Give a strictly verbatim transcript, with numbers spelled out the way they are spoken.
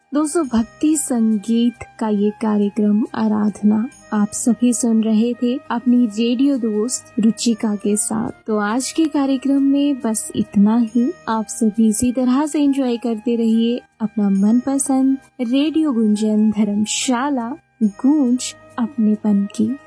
दोस्तों, भक्ति संगीत का ये कार्यक्रम आराधना आप सभी सुन रहे थे अपनी रेडियो दोस्त रुचिका के साथ। तो आज के कार्यक्रम में बस इतना ही। आप सभी इसी तरह से एंजॉय करते रहिए अपना मनपसंद रेडियो गुंजन धर्मशाला, गूंज अपनेपन की।